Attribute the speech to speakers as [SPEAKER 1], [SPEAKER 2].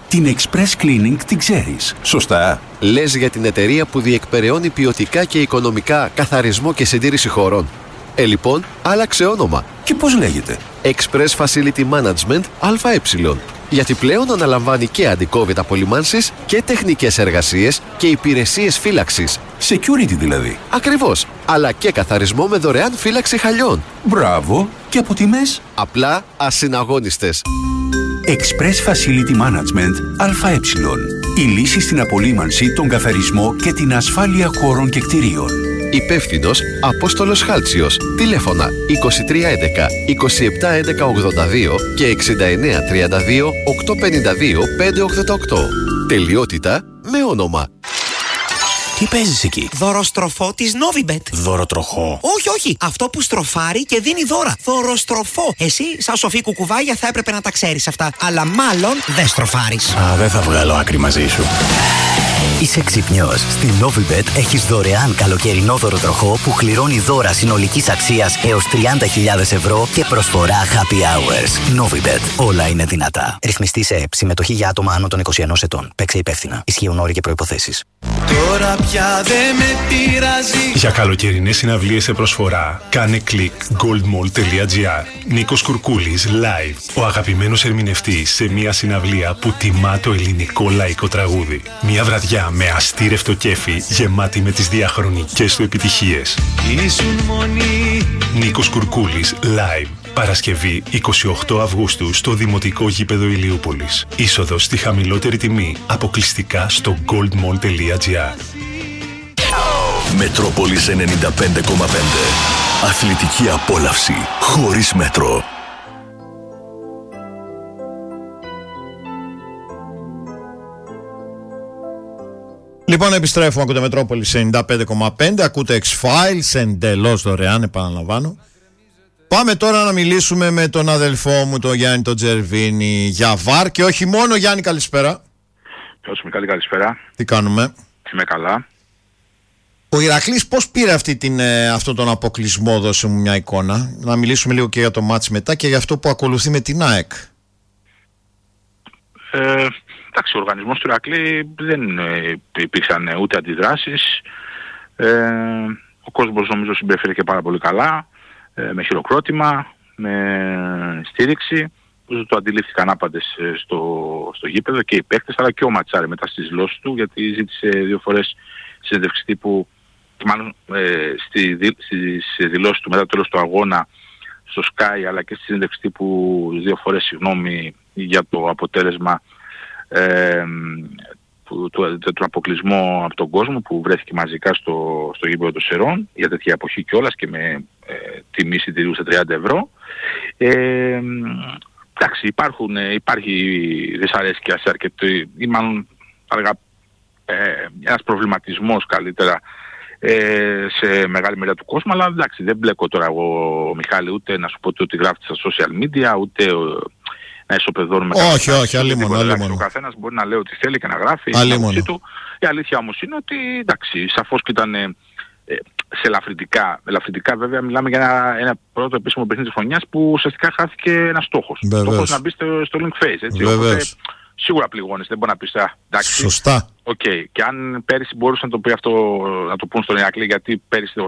[SPEAKER 1] Την Express Cleaning την ξέρεις, σωστά?
[SPEAKER 2] Λες για την εταιρεία που διεκπεραιώνει ποιοτικά και οικονομικά καθαρισμό και συντήρηση χώρων. Λοιπόν, άλλαξε όνομα.
[SPEAKER 1] Και πώς λέγεται?
[SPEAKER 2] Express Facility Management ΑΕ. Γιατί πλέον αναλαμβάνει και αντικόβητα απολυμάνσεις και τεχνικές εργασίες και υπηρεσίες φύλαξης.
[SPEAKER 1] Security δηλαδή.
[SPEAKER 2] Ακριβώς. Αλλά και καθαρισμό με δωρεάν φύλαξη χαλιών.
[SPEAKER 1] Μπράβο. Και από τιμές?
[SPEAKER 2] Απλά ασυναγώνιστες.
[SPEAKER 1] Express Facility Management ΑΕ. Η λύση στην απολύμανση, τον καθαρισμό και την ασφάλεια χώρων και κτηρίων.
[SPEAKER 2] Υπεύθυνος Απόστολος Χάλτσιος. Τηλέφωνα 2311 2711 82 και 6932 852 588. Τελειότητα με όνομα.
[SPEAKER 3] Τι παίζεις εκεί?
[SPEAKER 4] Δωροστροφό της Novibet.
[SPEAKER 3] Δωροτροχό?
[SPEAKER 4] Όχι. Αυτό που στροφάρει και δίνει δώρα. Δωροστροφό. Εσύ, σαν σοφή κουκουβάγια, θα έπρεπε να τα ξέρεις αυτά. Αλλά μάλλον δεν στροφάρεις.
[SPEAKER 3] Δεν θα βγάλω άκρη μαζί σου.
[SPEAKER 5] Είσαι ξυπνιός. Στη Novibet έχεις δωρεάν καλοκαιρινό δωροτροχό που κληρώνει δώρα συνολικής αξίας έως 30.000 ευρώ και προσφορά happy hours. Novibet. Όλα είναι δυνατά. Ρυθμιστή σε ΕΕΠ. Συμμετοχή για άτομα άνω των 21 ετών. Παίξε υπεύθυνα. Ισχύουν όροι και προϋποθέσεις.
[SPEAKER 6] Τώρα πια δεν με πειράζει.
[SPEAKER 7] Για καλοκαιρινές συναυλίες σε προσφορά, κάνε κλικ goldmall.gr. Νίκος Κουρκούλης live. Ο αγαπημένος ερμηνευτής σε μια συναυλία που τιμά το ελληνικό λαϊκό τραγούδι. Μια βραδιά με αστήρευτο κέφι, γεμάτη με τις διαχρονικές του επιτυχίες.
[SPEAKER 6] Ήσουν μονή.
[SPEAKER 7] Νίκος Κουρκούλης live. Παρασκευή 28 Αυγούστου στο Δημοτικό Γήπεδο Ηλιούπολης. Είσοδος στη χαμηλότερη τιμή, αποκλειστικά στο goldmall.gr.
[SPEAKER 8] Μετρόπολης 95,5. Αθλητική απόλαυση χωρίς μέτρο.
[SPEAKER 9] Λοιπόν, επιστρέφουμε, ακούτε Μετρόπολης 95,5, ακούτε X-Files, εντελώς δωρεάν, επαναλαμβάνω. Πάμε τώρα να μιλήσουμε με τον αδελφό μου, τον Γιάννη τον Τζερβίνη, για ΒΑΡ και όχι μόνο. Γιάννη, καλησπέρα.
[SPEAKER 10] Καλησπέρα.
[SPEAKER 9] Τι κάνουμε?
[SPEAKER 10] Είμαι καλά.
[SPEAKER 9] Ο Ηρακλής πώς πήρε αυτόν τον αποκλεισμό? Δώσε μου μια εικόνα. Να μιλήσουμε λίγο και για το μάτς μετά και για αυτό που ακολουθεί με την ΑΕΚ.
[SPEAKER 10] Εντάξει, ο οργανισμός του Ηρακλή δεν υπήρξαν ούτε αντιδράσεις. Ο κόσμος νομίζω συμπεριφέρθηκε πάρα πολύ καλά, με χειροκρότημα, με στήριξη. Το αντιλήφθηκαν άπαντες στο γήπεδο και οι παίκτες, αλλά και ο Ματσάρη μετά στις δηλώσεις του, γιατί ζήτησε 2 φορές συνέντευξη τύπου, μάλλον στις δηλώσεις του μετά το τέλος του αγώνα στο Sky, αλλά και στη συνέντευξη τύπου 2 φορές συγγνώμη για το αποτέλεσμα του αποκλεισμού από τον κόσμο που βρέθηκε μαζικά στο γήπεδο των Σερών για τέτοια εποχή κιόλας και με τιμή εισιτηρίου σε 30 ευρώ. Εντάξει, υπάρχει δυσαρέσκεια σε αρκετή, ή μάλλον ένας προβληματισμός καλύτερα σε μεγάλη μερίδα του κόσμου, αλλά εντάξει, δεν μπλέκω τώρα εγώ, Μιχάλη, ούτε να σου πω ότι γράφει στα social media, ούτε να ισοπεδώνουμε.
[SPEAKER 9] Όχι, αλλήμον.
[SPEAKER 10] Ο καθένας μπορεί να λέει ό,τι θέλει και να γράφει την άποψή του. Η αλήθεια όμως είναι ότι εντάξει, σαφώς και ήταν σε ελαφρυντικά βέβαια μιλάμε για ένα πρώτο επίσημο παιχνίδι της χρονιάς που ουσιαστικά χάθηκε ένας στόχος. Στόχος να μπει στο link phase, έτσι. Οπότε, σίγουρα πληγώνεις, δεν μπορεί να πεις εντάξει.
[SPEAKER 9] Σωστά.
[SPEAKER 10] Και αν πέρυσι μπορούσαν να το πει αυτό, να το πούν στον Ηρακλή, γιατί πέρυσι